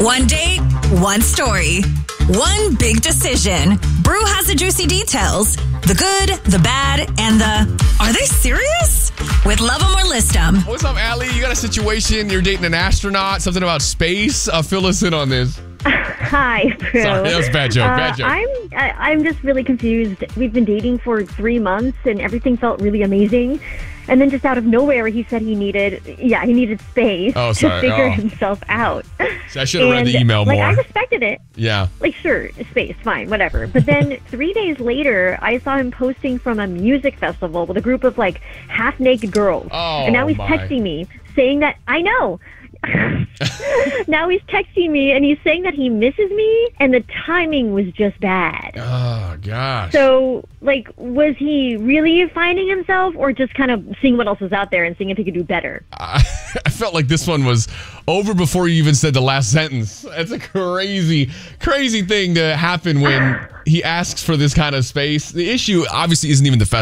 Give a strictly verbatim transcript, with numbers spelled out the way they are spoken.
One date, one story, one big decision. Brew has the juicy details. The good, the bad, and the, are they serious? With Love 'em or List 'em. What's up, Allie? You got a situation, you're dating an astronaut, something about space. Uh, fill us in on this. Hi, Brew. Sorry, that was a bad joke. Uh, bad joke. I'm I, I'm just really confused. We've been dating for three months, and everything felt really amazing. And then just out of nowhere, he said he needed, yeah, he needed space Oh, to sorry. figure Oh. himself out. See, I should have read the And, email like, more. I respected it. Yeah. Like, sure, space, fine, whatever. But then three days later, I saw him posting from a music festival with a group of, like, half-naked girls. Oh, and now he's my. texting me saying that, I know. Now he's texting me, and he's saying that he misses me, and the timing was just bad. Oh, gosh. So, like, was he really finding himself, or just kind of seeing what else was out there and seeing if he could do better? I, I felt like this one was over before you even said the last sentence. That's a crazy, crazy thing to happen when he asks for this kind of space. The issue obviously isn't even the festival.